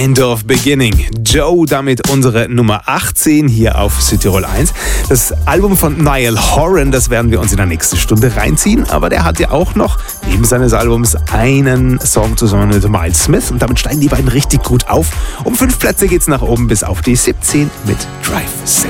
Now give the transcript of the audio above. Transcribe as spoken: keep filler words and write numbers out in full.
End of Beginning. Joe, damit unsere Nummer achtzehn hier auf Südtirol eins. Das Album von Niall Horan, das werden wir uns in der nächsten Stunde reinziehen. Aber der hat ja auch noch neben seines Albums einen Song zusammen mit Miles Smith. Und damit steigen die beiden richtig gut auf. Um fünf Plätze geht's nach oben bis auf die siebzehn mit Drive Safe.